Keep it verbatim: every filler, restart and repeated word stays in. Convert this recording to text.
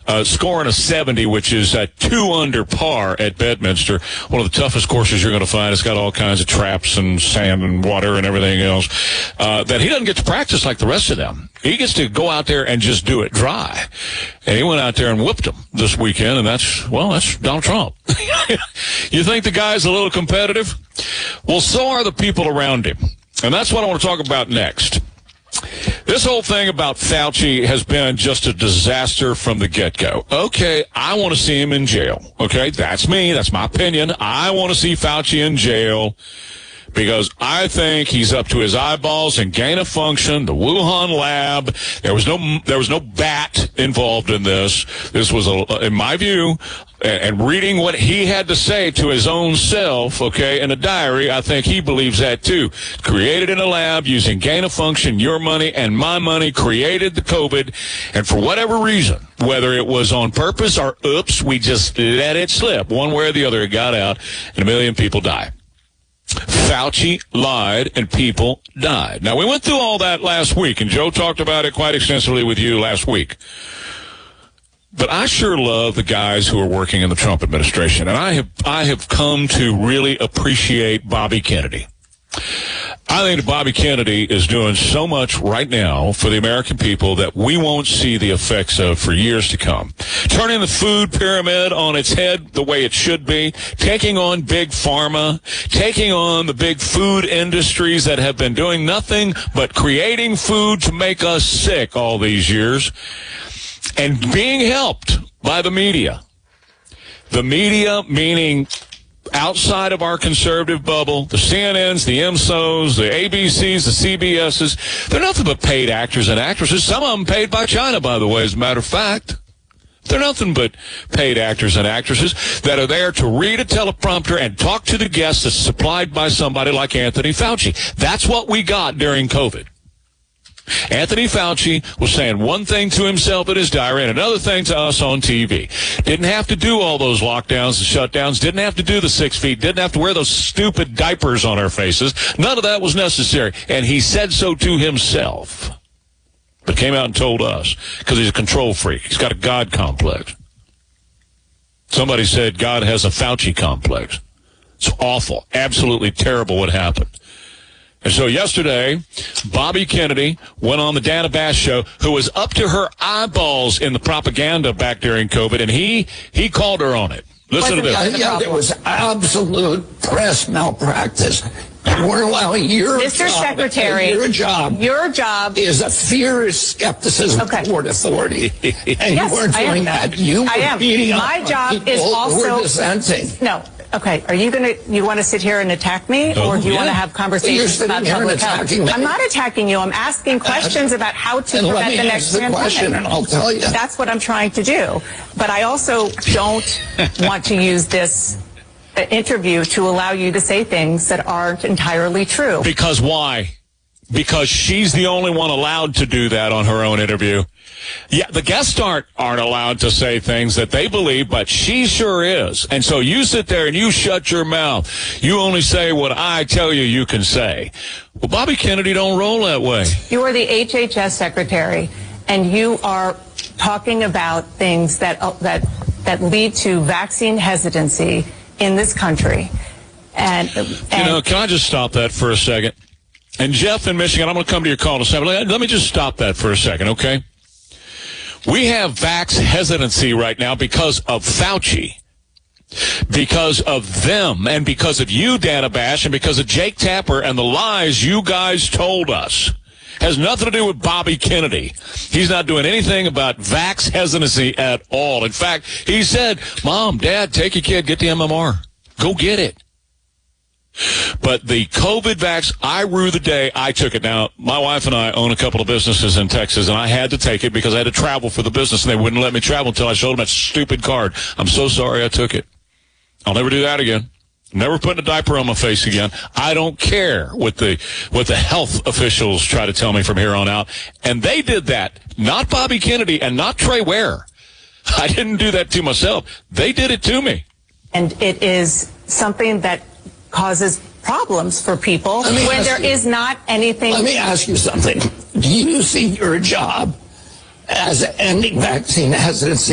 uh, scoring a seventy, which is uh, two under par at Bedminster. One of the toughest courses you're going to find. It's got all kinds of traps and sand and water and everything else. Uh, that he doesn't get to practice like the rest of them. He gets to go out there and just do it dry. And he went out there and whooped them this weekend, and that's, well, that's Donald Trump. You think the guy's a little competitive? Well, so are the people around him. And that's what I want to talk about next. This whole thing about Fauci has been just a disaster from the get-go. Okay, I want to see him in jail. Okay, that's me. That's my opinion. I want to see Fauci in jail because I think he's up to his eyeballs in gain of function, the Wuhan lab. There was no, there was no bat involved in this. This was, a, in my view, and reading what he had to say to his own self, okay, in a diary, I think he believes that too. Created in a lab using gain of function, your money and my money, created the COVID, and for whatever reason, whether it was on purpose or oops, we just let it slip. One way or the other, it got out, and a million people die. Fauci lied and people died. Now, we went through all that last week, and Joe talked about it quite extensively with you last week. But I sure love the guys who are working in the Trump administration, and I have I have come to really appreciate Bobby Kennedy. I think that Bobby Kennedy is doing so much right now for the American people that we won't see the effects of for years to come. Turning the food pyramid on its head the way it should be, taking on big pharma, taking on the big food industries that have been doing nothing but creating food to make us sick all these years, and being helped by the media. The media meaning outside of our conservative bubble, the C N Ns, the M S Os, the A B Cs, the C B Ss, they're nothing but paid actors and actresses. Some of them paid by China, by the way, as a matter of fact. They're nothing but paid actors and actresses that are there to read a teleprompter and talk to the guests that's supplied by somebody like Anthony Fauci. That's what we got during COVID. Anthony Fauci was saying one thing to himself in his diary and another thing to us on T V. Didn't have to do all those lockdowns and shutdowns. Didn't have to do the six feet. Didn't have to wear those stupid diapers on our faces. None of that was necessary. And he said so to himself. But came out and told us because he's a control freak. He's got a God complex. Somebody said God has a Fauci complex. It's awful. Absolutely terrible what happened. And so yesterday, Bobby Kennedy went on the Dana Bash show, who was up to her eyeballs in the propaganda back during COVID, and he he called her on it. Listen to this. Yeah, yeah, there was absolute press malpractice. You weren't allowing your Mister job, Secretary, your job, your job is a fear of skepticism okay. toward authority, and yes, you weren't I doing am. that. You I were am. beating My up job on is people also who were dissenting. No. Okay, are you going to, you want to sit here and attack me, oh, or do you yeah. want to have conversations well, about public health? Me. I'm not attacking you. I'm asking questions uh, about how to and prevent the next the pandemic. question, and I'll tell you. That's what I'm trying to do. But I also don't want to use this interview to allow you to say things that aren't entirely true. Because why? Because she's the only one allowed to do that on her own interview. Yeah, the guests aren't, aren't allowed to say things that they believe, but she sure is. And so you sit there and you shut your mouth. You only say what I tell you you can say. Well, Bobby Kennedy don't roll that way. You are the H H S secretary, and you are talking about things that uh, that that lead to vaccine hesitancy in this country. And, and you know, can I just stop that for a second? And Jeff in Michigan, I'm going to come to your call in a second. Let me just stop that for a second, okay? We have vax hesitancy right now because of Fauci, because of them, and because of you, Dana Bash, and because of Jake Tapper and the lies you guys told us. Has nothing to do with Bobby Kennedy. He's not doing anything about vax hesitancy at all. In fact, he said, Mom, Dad, take your kid, get the M M R. Go get it. But the COVID vax, I rue the day I took it. Now, my wife and I own a couple of businesses in Texas, and I had to take it because I had to travel for the business, and they wouldn't let me travel until I showed them that stupid card. I'm so sorry I took it. I'll never do that again. Never putting a diaper on my face again. I don't care what the what the health officials try to tell me from here on out. And they did that. Not Bobby Kennedy and not Trey Ware. I didn't do that to myself. They did it to me. And it is something that causes problems for people when there you, is not anything. Let me ask you something. Do you see your job as ending vaccine hesitancy